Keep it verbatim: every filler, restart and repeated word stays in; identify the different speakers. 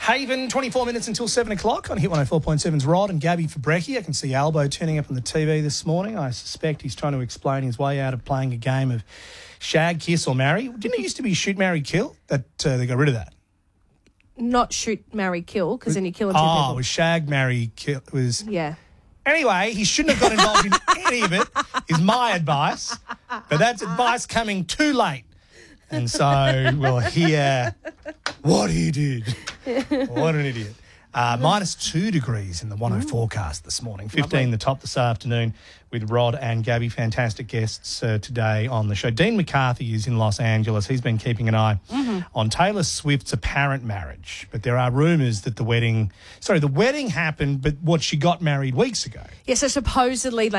Speaker 1: Haven, twenty-four minutes until seven o'clock on Hit one oh four point seven's Rod and Gabby for brekkie. I can see Albo turning up on the T V this morning. I suspect he's trying to explain his way out of playing a game of shag, kiss or marry. Didn't it used to be shoot, marry, kill? That uh, they got rid of that.
Speaker 2: Not shoot, marry, kill, because then you're killing two
Speaker 1: Oh,
Speaker 2: people.
Speaker 1: it was shag, marry, kill. It was...
Speaker 2: Yeah.
Speaker 1: Anyway, he shouldn't have got involved in any of it, is my advice. But that's advice coming too late. And so we'll hear what he did. What an idiot. Uh, minus two degrees in the one oh forecast this morning. fifteen
Speaker 2: Lovely.
Speaker 1: the top this afternoon with Rod and Gabby. Fantastic guests uh, today on the show. Dean McCarthy is in Los Angeles. He's been keeping an eye mm-hmm. on Taylor Swift's apparent marriage. But there are rumours that the wedding... Sorry, the wedding happened, but what, she got married weeks ago.
Speaker 2: Yeah, so supposedly...